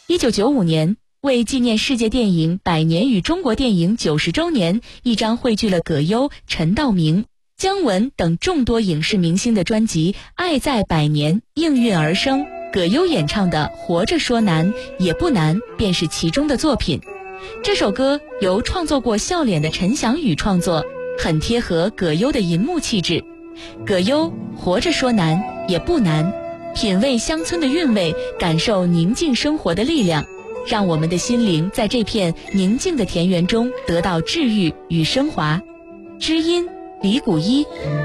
1995年，为纪念世界电影100年与中国电影90周年，一张汇聚了葛优、陈道明、姜文等众多影视明星的专辑《爱在百年》应运而生。葛优演唱的《活着说难也不难》便是其中的作品。这首歌由创作过《笑脸》的陈翔宇创作，很贴合葛优的银幕气质。葛优活着说难也不难，品味乡村的韵味，感受宁静生活的力量，让我们的心灵在这片宁静的田园中得到治愈与升华。知音李谷一。